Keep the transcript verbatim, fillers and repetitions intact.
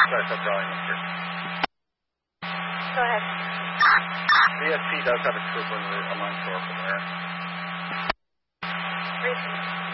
Sorry, stop drawing them first. Go ahead. D S P does have a trooper along shore from there. Repeat.